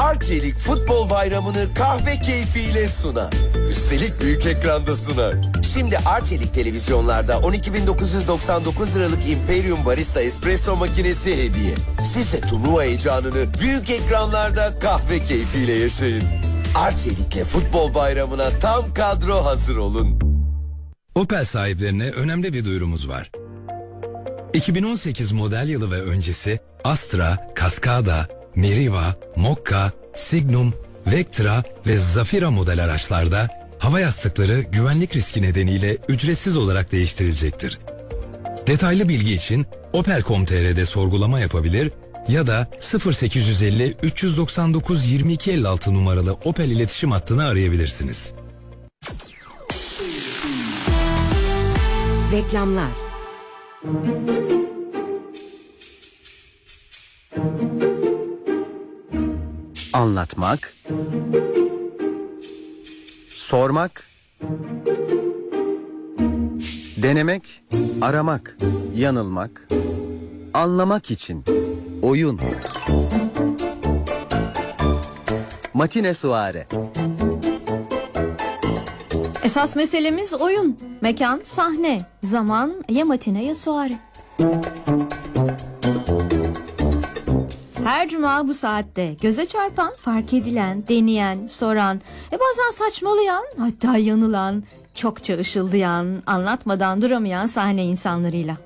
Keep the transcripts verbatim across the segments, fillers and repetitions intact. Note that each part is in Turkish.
Arçelik Futbol Bayramı'nı kahve keyfiyle sunar. Üstelik büyük ekranda sunar. Şimdi Arçelik televizyonlarda on iki bin dokuz yüz doksan dokuz liralık Imperium Barista Espresso makinesi hediye. Siz de turnuva heyecanını büyük ekranlarda kahve keyfiyle yaşayın. Arçelik'le Futbol Bayramı'na tam kadro hazır olun. Opel sahiplerine önemli bir duyurumuz var. iki bin on sekiz model yılı ve öncesi Astra, Cascada, Meriva, Mokka, Signum, Vectra ve Zafira model araçlarda hava yastıkları güvenlik riski nedeniyle ücretsiz olarak değiştirilecektir. Detaylı bilgi için opel nokta com nokta tr'de sorgulama yapabilir ya da sıfır sekiz yüz elli üç doksan dokuz yirmi iki elli altı numaralı Opel iletişim hattını arayabilirsiniz. Reklamlar. Anlatmak, sormak, denemek, aramak, yanılmak, anlamak için oyun. Matine Suare. Esas meselemiz oyun. Mekan, sahne. Zaman ya matine ya suare. Her cuma bu saatte göze çarpan, fark edilen, deneyen, soran ve bazen saçmalayan, hatta yanılan, çokça ışıldayan, anlatmadan duramayan sahne insanlarıyla.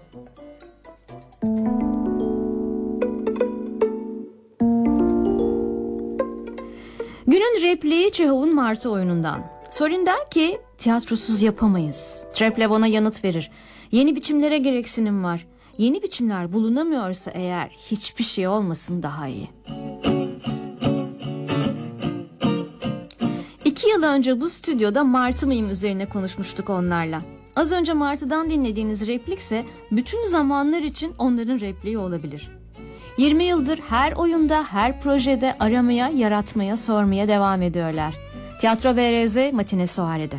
Günün repliği Çehov'un Martı oyunundan. Sorin der ki, tiyatrosuz yapamayız. Treple bana yanıt verir. Yeni biçimlere gereksinim var. Yeni biçimler bulunamıyorsa eğer hiçbir şey olmasın daha iyi. İki yıl önce bu stüdyoda Martı mıyım üzerine konuşmuştuk onlarla. Az önce Martı'dan dinlediğiniz replikse bütün zamanlar için onların repliği olabilir. yirmi yıldır her oyunda, her projede aramaya, yaratmaya, sormaya devam ediyorlar. Tiyatro B R Z Matine Suare'de.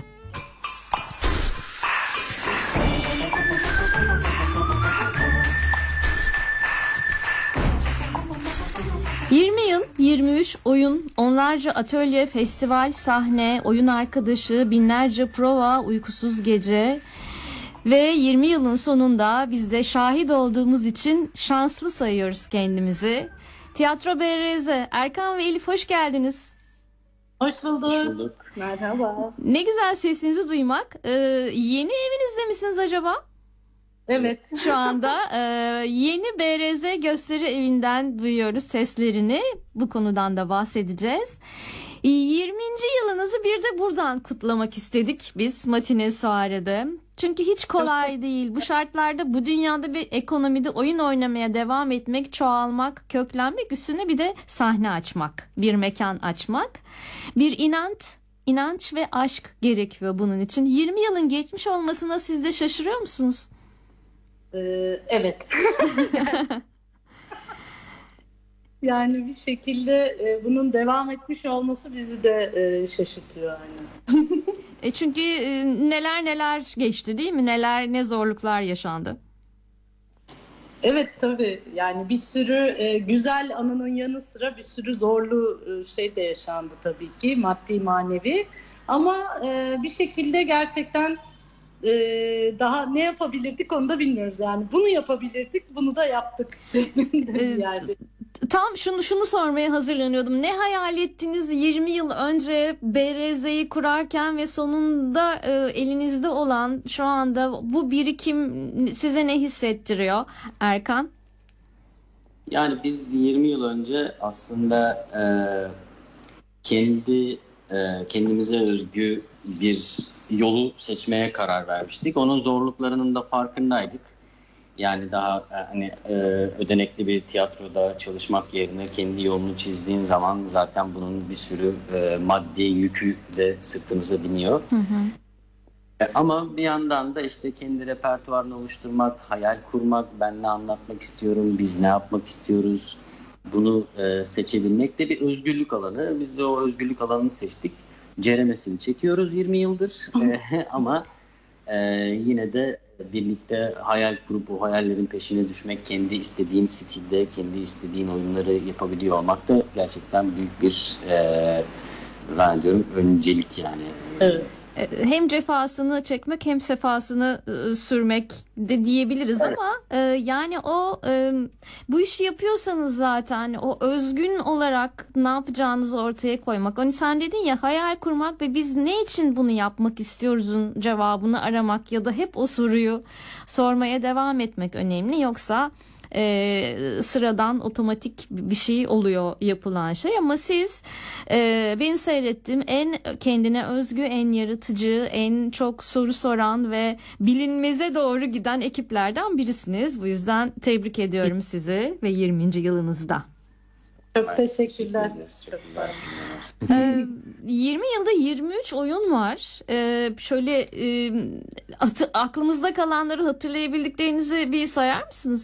yirmi yıl, yirmi üç oyun, onlarca atölye, festival, sahne, oyun arkadaşı, binlerce prova, uykusuz gece ve yirmi yılın sonunda biz de şahit olduğumuz için şanslı sayıyoruz kendimizi. Tiyatro B R Z, Erkan ve Elif hoş geldiniz. Hoş bulduk. Hoş bulduk. Merhaba. Ne güzel sesinizi duymak. Ee, yeni evinizde misiniz acaba? Evet. Şu anda e, yeni B R Z gösteri evinden duyuyoruz seslerini. Bu konudan da bahsedeceğiz. yirminci yılınızı bir de buradan kutlamak istedik biz Matine Suare'de. Çünkü hiç kolay değil. Bu şartlarda, bu dünyada bir ekonomide oyun oynamaya devam etmek, çoğalmak, köklenmek, üstüne bir de sahne açmak, bir mekan açmak. Bir inanç, inanç ve aşk gerekiyor bunun için. yirmi yılın geçmiş olmasına siz de şaşırıyor musunuz? Ee, evet. Yani bir şekilde e, bunun devam etmiş olması bizi de e, şaşırtıyor aynen. e çünkü e, neler neler geçti değil mi? Neler, ne zorluklar yaşandı. Evet tabii. Yani bir sürü e, güzel anının yanı sıra bir sürü zorlu e, şey de yaşandı tabii ki, maddi manevi. Ama e, bir şekilde gerçekten e, daha ne yapabilirdik onu da bilmiyoruz yani. Bunu yapabilirdik, bunu da yaptık şeklinde bir yerde. Tam şunu şunu sormaya hazırlanıyordum. Ne hayal ettiniz yirmi yıl önce B R Z'yi kurarken ve sonunda e, elinizde olan şu anda bu birikim size ne hissettiriyor Erkan? Yani biz yirmi yıl önce aslında e, kendi e, kendimize özgü bir yolu seçmeye karar vermiştik. Onun zorluklarının da farkındaydık. Yani daha hani e, ödenekli bir tiyatroda çalışmak yerine kendi yolunu çizdiğin zaman zaten bunun bir sürü e, maddi yükü de sırtımıza biniyor. Hı hı. E, ama bir yandan da işte kendi repertuarını oluşturmak, hayal kurmak, ben ne anlatmak istiyorum, biz ne yapmak istiyoruz, bunu e, seçebilmek de bir özgürlük alanı. Biz de o özgürlük alanını seçtik. Ceremesini çekiyoruz yirmi yıldır e, ama e, yine de birlikte hayal kurup o hayallerin peşine düşmek, kendi istediğin stilde, kendi istediğin oyunları yapabiliyor olmak da gerçekten büyük bir e, zannediyorum öncelik yani. Evet. Hem cefasını çekmek hem sefasını e, sürmek de diyebiliriz, evet. ama e, yani o e, bu işi yapıyorsanız zaten o özgün olarak ne yapacağınızı ortaya koymak. Hani sen dedin ya, hayal kurmak ve biz ne için bunu yapmak istiyoruzun cevabını aramak ya da hep o soruyu sormaya devam etmek önemli. Yoksa e, sıradan otomatik bir şey oluyor yapılan şey, ama siz e, benim seyrettiğim en kendine özgü, en yaratıcı, en çok soru soran ve bilinmeze doğru giden ekiplerden birisiniz. Bu yüzden tebrik ediyorum sizi ve yirminci yılınızda. Çok teşekkürler. Çok güzel. Ee, yirmi yılda yirmi üç oyun var. Ee, şöyle e, atı, aklımızda kalanları hatırlayabildiklerinizi bir sayar mısınız?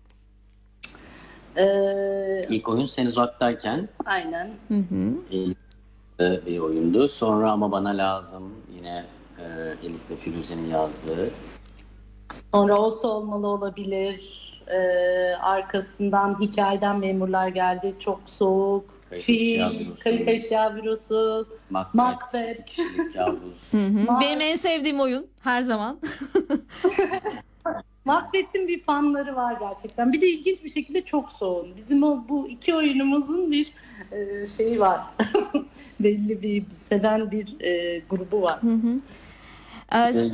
Ee, İlk oyun Sen Uzaktayken aynen. Hı hı. ilk bir oyundu. Sonra Ama Bana Lazım yine e, Elif ve Firuze'nin yazdığı. Sonra Olsa Olmalı olabilir. Ee, arkasından Hikayeden Memurlar geldi. Çok Soğuk. Kayıp Eşya Fil. Bürosu. Kayıp Eşya Bürosu. Macbeth, Macbeth. İki Kişilik Kabus. Hı hı. Ma- Benim en sevdiğim oyun her zaman. Macbeth'in bir fanları var gerçekten. Bir de ilginç bir şekilde Çok Soğuk. Bizim o bu iki oyunumuzun bir e, şeyi var. Belli bir seven bir e, grubu var. Hı hı. Ee, s-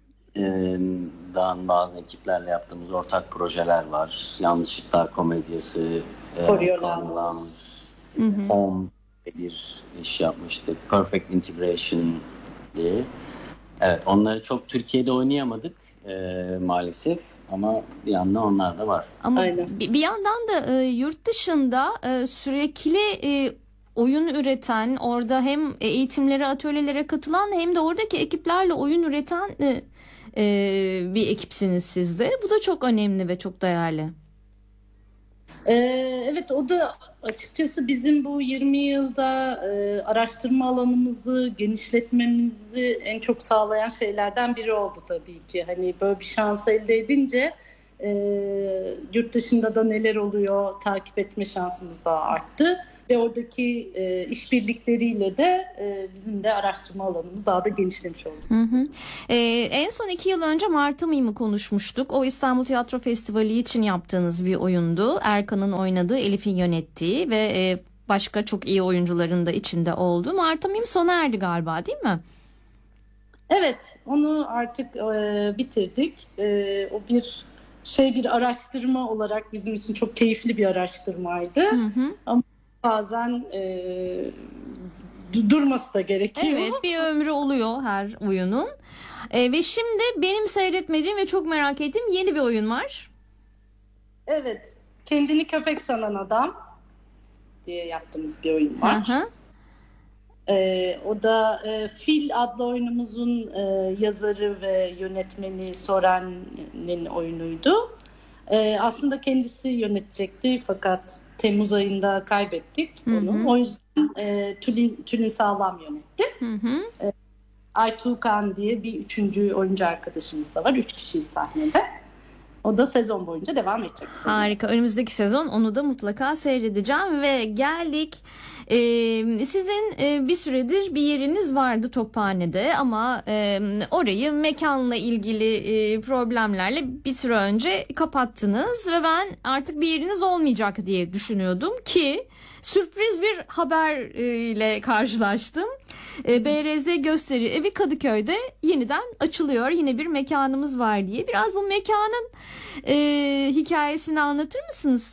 Daha bazı ekiplerle yaptığımız ortak projeler var. Yanlışlıklar Komedyası, e, Coriolanus. Hı hı. Home bir iş yapmıştık. Perfect Integration diye. Evet, onları çok Türkiye'de oynayamadık e, maalesef, ama bir yandan onlar da var. Ama Aynen. bir, bir yandan da e, yurt dışında e, sürekli e, oyun üreten, orada hem eğitimlere, atölyelere katılan hem de oradaki ekiplerle oyun üreten e, e, bir ekipsiniz siz de. Bu da çok önemli ve çok değerli. Ee, evet, o da açıkçası bizim bu yirmi yılda e, araştırma alanımızı genişletmemizi en çok sağlayan şeylerden biri oldu tabii ki. Hani böyle bir şans elde edince e, yurt dışında da neler oluyor takip etme şansımız daha arttı. Ve oradaki e, işbirlikleriyle de e, bizim de araştırma alanımız daha da genişlemiş oldu. Hı hı. Ee, en son iki yıl önce Martı Mim'i konuşmuştuk. O İstanbul Tiyatro Festivali için yaptığınız bir oyundu. Erkan'ın oynadığı, Elif'in yönettiği ve e, başka çok iyi oyuncuların da içinde olduğu. Martı Mim sona erdi galiba, değil mi? Evet, onu artık e, bitirdik. E, o bir şey bir araştırma olarak bizim için çok keyifli bir araştırmaydı. Hı hı. Ama bazen e, du- durması da gerekiyor. Evet, bir ömrü oluyor her oyunun. Ee, ve şimdi benim seyretmediğim ve çok merak ettiğim yeni bir oyun var. Evet, Kendini Köpek Sanan Adam diye yaptığımız bir oyun var. Hı hı. Ee, o da e, Fil adlı oyunumuzun e, yazarı ve yönetmeni Soren'in oyunuydu. E, aslında kendisi yönetecekti fakat Temmuz ayında kaybettik Hı hı. onu. O yüzden e, Tülin, Tülin Sağlam yönetti. Hı hı. Aytuğ Kan diye bir üçüncü oyuncu arkadaşımız da var. Üç kişiyiz sahnede. O da sezon boyunca devam edecek. Harika. Önümüzdeki sezon onu da mutlaka seyredeceğim ve geldik. Ee, sizin e, bir süredir bir yeriniz vardı Tophane'de, ama e, orayı mekanla ilgili e, problemlerle bir süre önce kapattınız ve ben artık bir yeriniz olmayacak diye düşünüyordum ki sürpriz bir haberle karşılaştım. E, B R Z Gösteri Evi Kadıköy'de yeniden açılıyor. Yine bir mekanımız var diye. Biraz bu mekanın e, hikayesini anlatır mısınız?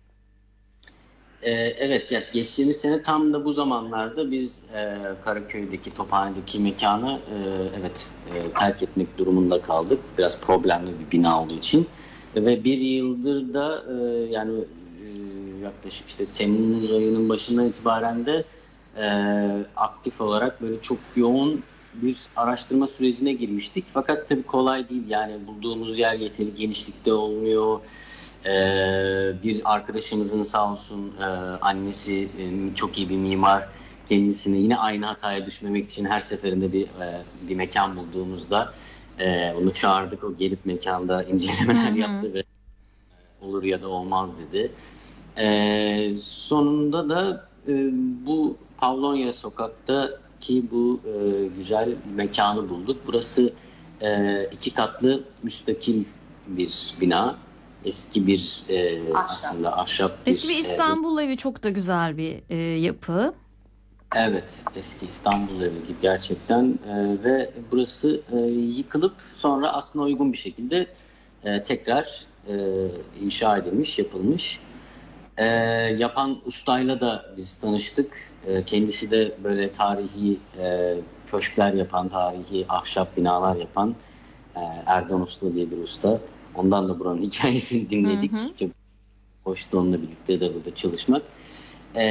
Ee, evet, ya geçtiğimiz sene tam da bu zamanlarda biz e, Karaköy'deki Tophane'deki mekanı e, evet e, terk etmek durumunda kaldık. Biraz problemli bir bina olduğu için ve bir yıldır da e, yani e, yaklaşık işte Temmuz ayının başından itibaren de e, aktif olarak böyle çok yoğun bir araştırma sürecine girmiştik. Fakat tabii kolay değil, yani bulduğumuz yer yeteri genişlikte olmuyor. Ee, bir arkadaşımızın sağ olsun e, annesi e, çok iyi bir mimar, kendisine yine aynı hataya düşmemek için her seferinde bir e, bir mekan bulduğumuzda E, onu çağırdık, o gelip mekanda incelemeler Hı hı. yaptı ve olur ya da olmaz dedi. E, sonunda da e, bu Pavlonya Sokak'taki bu e, güzel mekanı bulduk. Burası e, iki katlı müstakil bir bina. Eski bir e, Ahşap. aslında ahşap bir Eski bir e, İstanbul evi, çok da güzel bir e, yapı. Evet, eski İstanbul evi gibi gerçekten. Ee, ve burası e, yıkılıp sonra aslında uygun bir şekilde e, tekrar e, inşa edilmiş, yapılmış. E, Yapan ustayla da biz tanıştık. E, kendisi de böyle tarihi e, köşkler yapan, tarihi ahşap binalar yapan e, Erdoğan Usta diye bir usta. Ondan da buranın hikayesini dinledik. Hı hı. Çok hoştu onunla birlikte de burada çalışmak. E,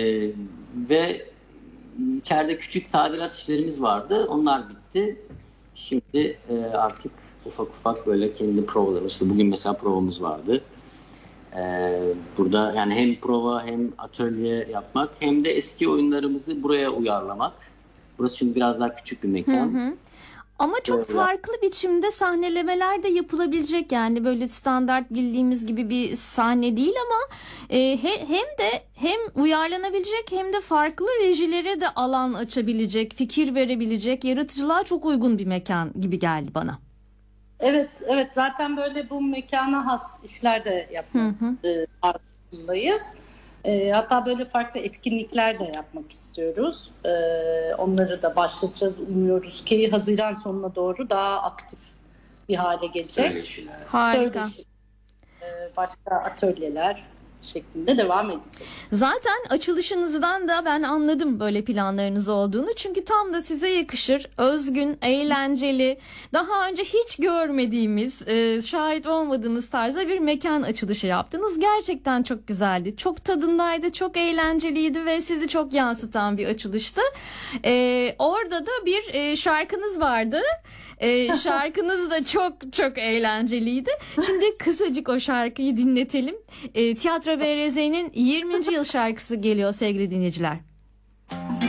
ve İçeride küçük tadilat işlerimiz vardı. Onlar bitti. Şimdi e, artık ufak ufak böyle kendi provalarımız. İşte bugün mesela provamız vardı. E, burada yani hem prova hem atölye yapmak hem de eski oyunlarımızı buraya uyarlamak. Burası çünkü biraz daha küçük bir Hı mekan. hı. Ama çok Böyle. farklı biçimde sahnelemeler de yapılabilecek, yani böyle standart bildiğimiz gibi bir sahne değil ama e, he- hem de hem uyarlanabilecek hem de farklı rejilere de alan açabilecek, fikir verebilecek, yaratıcılığa çok uygun bir mekan gibi geldi bana. Evet, evet. Zaten böyle bu mekana has işler de Hı yapmak hı. e, arzusundayız. E, hatta böyle farklı etkinlikler de yapmak istiyoruz. E, onları da başlatacağız. Umuyoruz ki Haziran sonuna doğru daha aktif bir hale gelecek. Söyleşiler. Harika. Söyleşi, e, başka atölyeler şeklinde devam edecek. Zaten açılışınızdan da ben anladım böyle planlarınız olduğunu. Çünkü tam da size yakışır. Özgün, eğlenceli, daha önce hiç görmediğimiz, e, şahit olmadığımız tarzda bir mekan açılışı yaptınız. Gerçekten çok güzeldi. Çok tadındaydı, çok eğlenceliydi ve sizi çok yansıtan bir açılıştı. E, orada da bir e, şarkınız vardı. E, şarkınız da çok çok eğlenceliydi. Şimdi kısacık o şarkıyı dinletelim. E, Tiyatro B R Z'nin yirminci yıl şarkısı geliyor sevgili dinleyiciler.